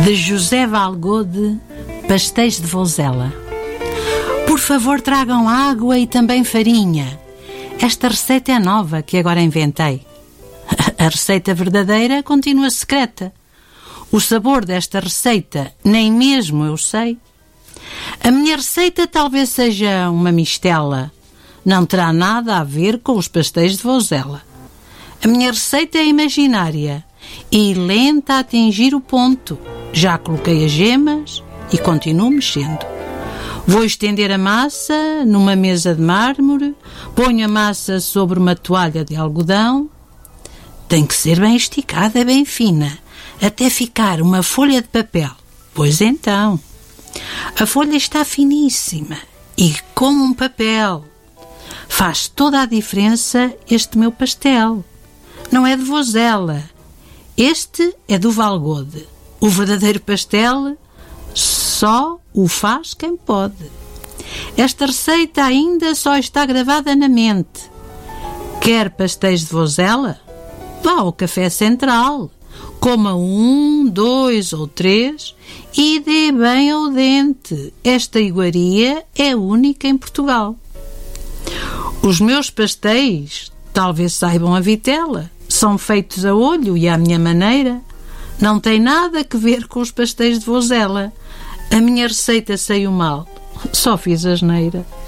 de José Valgode, pastéis de Vozela. Por favor, tragam água e também farinha. Esta receita é nova que agora inventei. A receita verdadeira continua secreta. O sabor desta receita nem mesmo eu sei. A minha receita talvez seja uma mistela. Não terá nada a ver com os pastéis de Vozela. A minha receita é imaginária e lenta a atingir o ponto. Já coloquei as gemas e continuo mexendo. Vou estender a massa numa mesa de mármore, ponho a massa sobre uma toalha de algodão. Tem que ser bem esticada, bem fina, até ficar uma folha de papel. Pois então, a folha está finíssima e como um papel. Faz toda a diferença este meu pastel. Não é de Vozela. Este é do Valgode. O verdadeiro pastel só o faz quem pode. Esta receita ainda só está gravada na mente. Quer pastéis de Vozela? Vá ao Café Central. Coma 1, 2 ou 3 e dê bem ao dente. Esta iguaria é única em Portugal. Os meus pastéis talvez saibam a vitela. São feitos a olho e à minha maneira. Não tem nada a ver com os pastéis de Vozela. A minha receita saiu mal. Só fiz asneira.